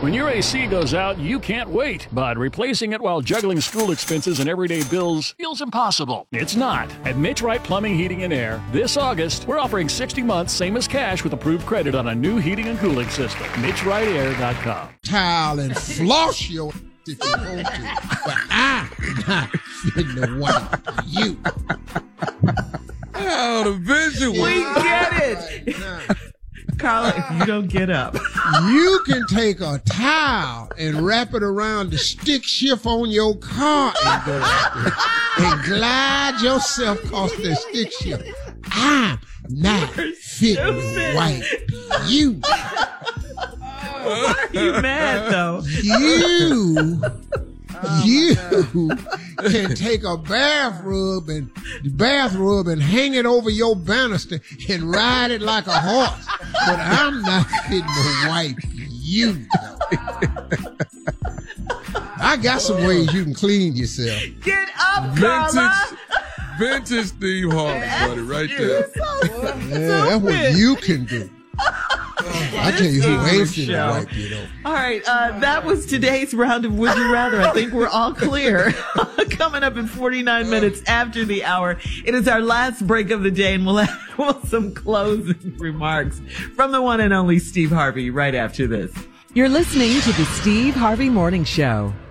When your AC goes out, you can't wait, but replacing it while juggling school expenses and everyday bills feels impossible. It's not. At Mitch Wright Plumbing, Heating, and Air, this August, we're offering 60 months, same as cash, with approved credit on a new heating and cooling system. MitchWrightAir.com. Towel and floss your if you want to, but I'm not finna wipe you. Oh, the visual. We get it. Carla, if you don't get up. You can take a towel and wrap it around the stick shift on your car and go out there and glide yourself across the stick shift. I'm not finna wipe you. Why are you mad, though? You can take a bath rub and hang it over your banister and ride it like a horse. But I'm not finna wipe you. I got some ways you can clean yourself. Get up, Carla. Vintage Steve Harvey, buddy, right there. That's what you can do. I tell you who ain't finna wipe you, though. All right, that was today's round of Would You Rather. I think we're all clear. Coming up in 49 minutes after the hour, it is our last break of the day, and we'll have some closing remarks from the one and only Steve Harvey right after this. You're listening to the Steve Harvey Morning Show.